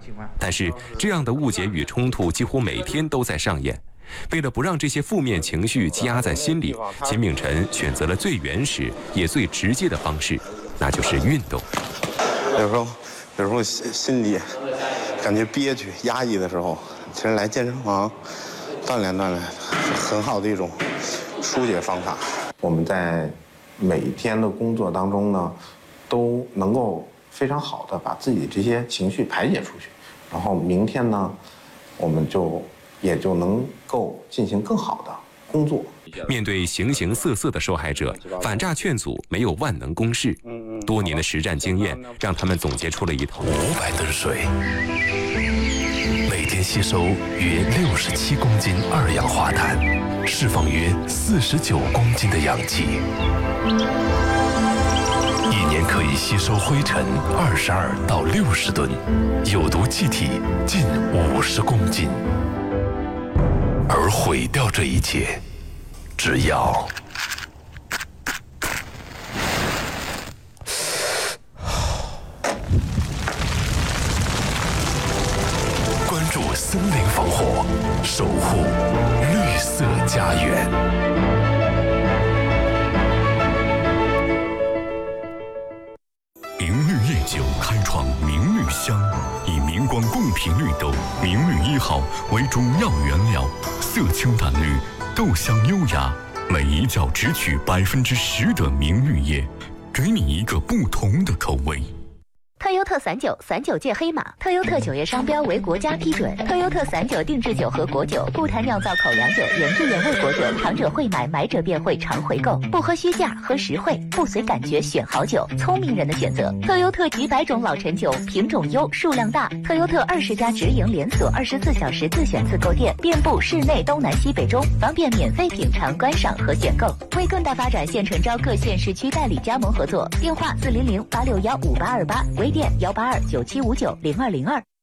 但是，这样的误解与冲突几乎每天都在上演。为了不让这些负面情绪积压在心里，秦秉辰选择了最原始也最直接的方式，那就是运动。 有时候心里感觉憋屈、压抑的时候，其实来健身房锻炼锻炼，很好的一种疏解方法。我们在每一天的工作当中呢，都能够非常好的把自己这些情绪排解出去，然后明天呢，我们也就能够进行更好的工作。 面对形形色色的受害者，反诈劝组没有万能公式，多年的实战经验让他们总结出了一套 500吨水，每天吸收约67公斤二氧化碳，释放约49公斤的氧气，一年可以吸收灰尘22到60吨，有毒气体近50公斤。而毁掉这一切，只要关注森林防火，守护绿色家园。 明绿夜酒开创明绿香，以明光贡品绿豆明绿1号为主要原料，色清淡绿，豆香优雅，每一角只取10%的明绿叶，给你一个不同的口味。 特优特散酒，散酒界黑马。特优特酒业商标为国家批准。特优特散酒定制酒和果酒，不谈酿造口粮酒，原汁原味果酒，尝者会买，买者便会常回购。不喝虚价，喝实惠，不随感觉选好酒，聪明人的选择。特优特几百种老陈酒，品种优，数量大。特优特20家直营连锁，24小时自选自购店，遍布市内东南西北中，方便免费品尝、观赏和选购。为更大发展，现诚招各县市区代理加盟合作，电话400-861-5828，微店182-9759-0202。